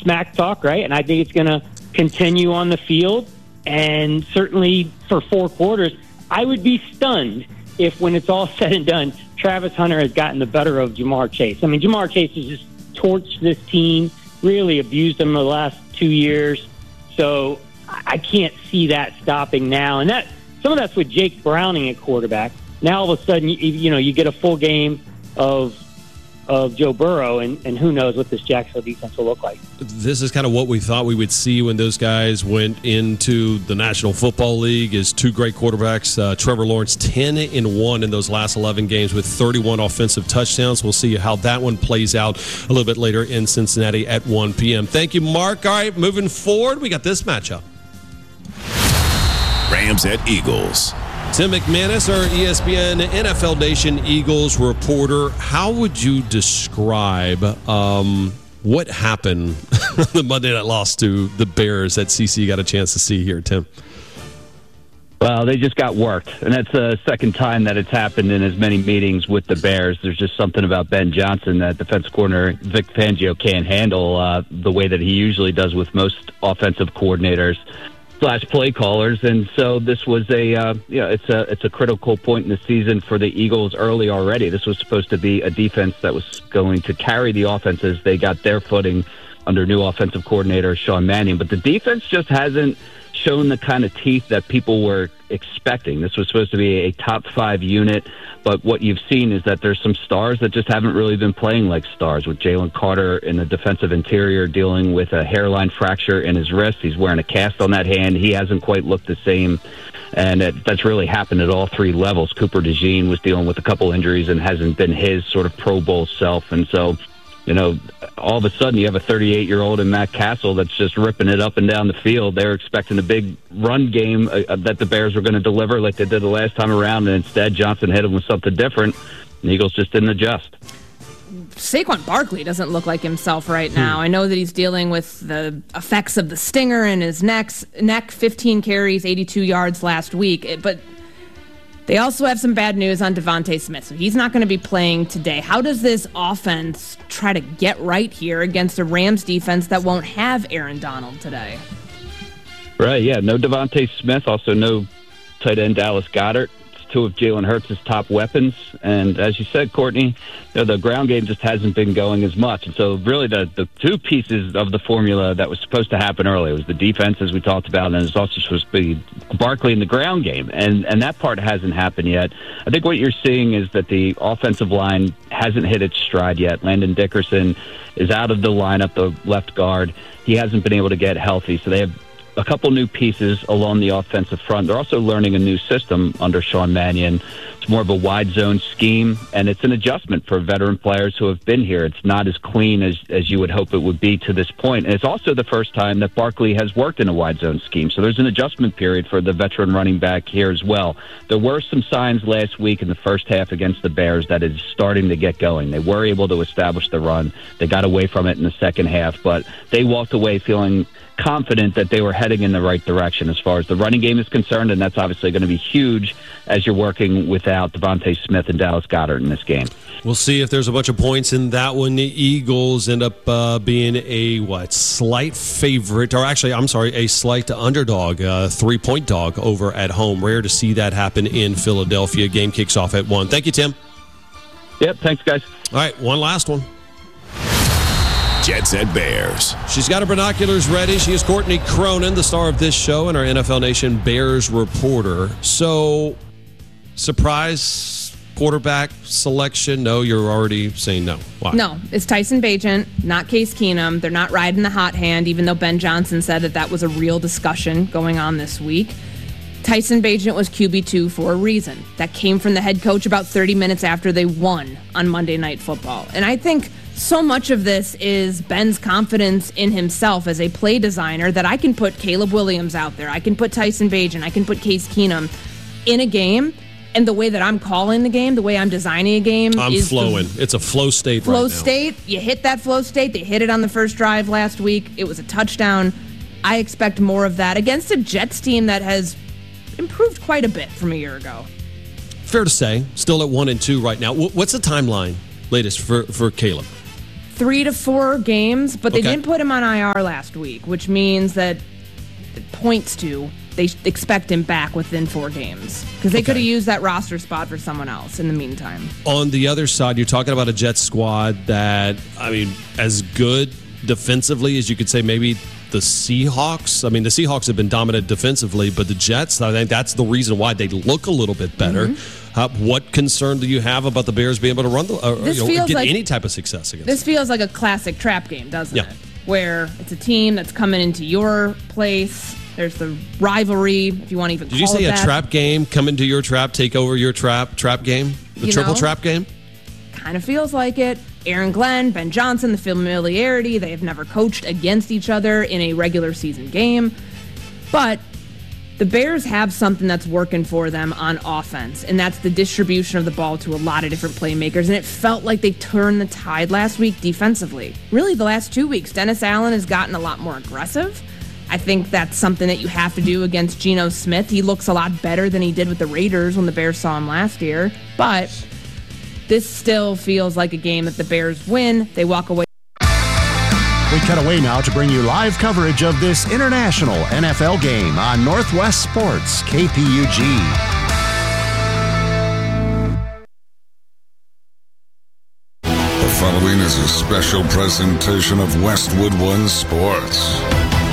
smack talk, right? And I think it's going to continue on the field. And certainly for 4 quarters, I would be stunned if, when it's all said and done, Travis Hunter has gotten the better of Ja'Marr Chase. I mean, Ja'Marr Chase has just torched this team, really abused them the last 2 years. So I can't see that stopping now. And some of that's with Jake Browning at quarterback. Now all of a sudden, you get a full game of Joe Burrow, and who knows what this Jacksonville defense will look like. This is kind of what we thought we would see when those guys went into the National Football League, is 2 great quarterbacks. Trevor Lawrence, 10-1 in those last 11 games with 31 offensive touchdowns. We'll see how that one plays out a little bit later in Cincinnati at 1 p.m. Thank you, Mark. All right, moving forward, we got this matchup. Rams at Eagles. Tim McManus, our ESPN NFL Nation Eagles reporter. How would you describe what happened the Monday night loss to the Bears that CC got a chance to see here, Tim? Well, they just got worked, and that's the second time that it's happened in as many meetings with the Bears. There's just something about Ben Johnson that defensive coordinator Vic Fangio can't handle the way that he usually does with most offensive coordinators / play callers. And so this was it's a critical point in the season for the Eagles early already. This was supposed to be a defense that was going to carry the offense as they got their footing under new offensive coordinator Sean Mannion. But the defense just hasn't shown the kind of teeth that people were expecting. This was supposed to be a top 5 unit, but what you've seen is that there's some stars that just haven't really been playing like stars, with Jalen Carter in the defensive interior dealing with a hairline fracture in his wrist. He's wearing a cast on that hand. He hasn't quite looked the same, and that's really happened at all 3 levels. Cooper DeJean was dealing with a couple injuries and hasn't been his sort of Pro Bowl self, and so all of a sudden you have a 38-year-old in Matt Castle that's just ripping it up and down the field. They're expecting a big run game that the Bears were going to deliver like they did the last time around, and instead Johnson hit them with something different. The Eagles just didn't adjust. Saquon Barkley doesn't look like himself right now. I know that he's dealing with the effects of the stinger in his neck, 15 carries, 82 yards last week, but they also have some bad news on Devontae Smith, so he's not going to be playing today. How does this offense try to get right here against a Rams defense that won't have Aaron Donald today? Right, yeah. No Devontae Smith, also no tight end Dallas Goedert. It's 2 of Jalen Hurts' top weapons. And as you said, Courtney, the ground game just hasn't been going as much. And so really the 2 pieces of the formula that was supposed to happen earlier was the defense, as we talked about, and it's also supposed to be Barkley in the ground game. And that part hasn't happened yet. I think what you're seeing is that the offensive line hasn't hit its stride yet. Landon Dickerson is out of the lineup, the left guard. He hasn't been able to get healthy. So they have a couple new pieces along the offensive front. They're also learning a new system under Sean Mannion. It's more of a wide zone scheme, and it's an adjustment for veteran players who have been here. It's not as clean as you would hope it would be to this point. And it's also the first time that Barkley has worked in a wide zone scheme. So there's an adjustment period for the veteran running back here as well. There were some signs last week in the first half against the Bears that is starting to get going. They were able to establish the run. They got away from it in the second half, but they walked away feeling confident that they were heading in the right direction as far as the running game is concerned, and that's obviously going to be huge as you're working without Devontae Smith and Dallas Goedert in this game. We'll see if there's a bunch of points in that one. The Eagles end up being a slight favorite, or actually, I'm sorry, a slight underdog, 3-point dog over at home. Rare to see that happen in Philadelphia. Game kicks off at 1. Thank you, Tim. Yep, thanks, guys. All right, one last one. Jets and Bears. She's got her binoculars ready. She is Courtney Cronin, the star of this show and our NFL Nation Bears reporter. So, surprise quarterback selection? No, you're already saying no. Why? No, it's Tyson Bagent, not Case Keenum. They're not riding the hot hand, even though Ben Johnson said that was a real discussion going on this week. Tyson Bagent was QB2 for a reason. That came from the head coach about 30 minutes after they won on Monday Night Football. And I think so much of this is Ben's confidence in himself as a play designer that I can put Caleb Williams out there. I can put Tyson Bagent. I can put Case Keenum in a game. And the way that I'm calling the game, the way I'm designing a game is flowing. It's a flow state right now. Flow state. You hit that flow state. They hit it on the first drive last week. It was a touchdown. I expect more of that against a Jets team that has improved quite a bit from a year ago. Fair to say. Still at 1-2 right now. What's the timeline latest for Caleb? 3 to 4 games, but they Okay. didn't put him on IR last week, which means that it points to they expect him back within 4 games because they could have used that roster spot for someone else in the meantime. On the other side, you're talking about a Jets squad that, I mean, as good defensively as you could say maybe the Seahawks. I mean, the Seahawks have been dominant defensively, but the Jets, I think that's the reason why they look a little bit better. What concern do you have about the Bears being able to run get any type of success against This them? feels like a classic trap game, doesn't Yeah. it? Where it's a team that's coming into your place. There's the rivalry, if you want to even Did you call say it a that. trap game, come into your trap, take over your trap game? The triple trap game? Kind of feels like it. Aaron Glenn, Ben Johnson, the familiarity. They have never coached against each other in a regular season game. But the Bears have something that's working for them on offense, and that's the distribution of the ball to a lot of different playmakers. And it felt like they turned the tide last week defensively. Really, the last 2 weeks, Dennis Allen has gotten a lot more aggressive. I think that's something that you have to do against Geno Smith. He looks a lot better than he did with the Raiders when the Bears saw him last year. But this still feels like a game that the Bears win. They walk away. We cut away now to bring you live coverage of this international NFL game on Northwest Sports, KPUG. The following is a special presentation of Westwood One Sports.